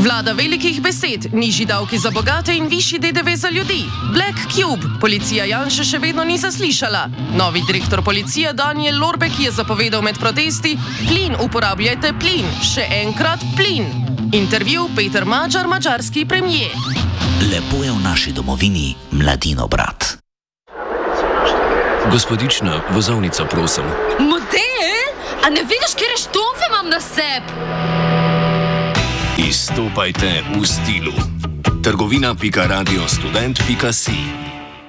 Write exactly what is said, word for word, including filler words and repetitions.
Vlada velikih besed, nižji davki za bogate in višji D D V za ljudi. Black Cube, policija Janše še vedno ni zaslišala. Novi direktor policije Daniel Lorbek je zapovedal med protesti: plin, uporabljajte plin, še enkrat plin. Intervju Peter Mađar, mađarski premijer. Lepo je v naši domovini, mladino brat. Gospodična, vozovnica, prosim. Model? A ne vidiš, kjer štomfe imam na sebi? Izstopajte v stilu. trgovina pika radio student pika si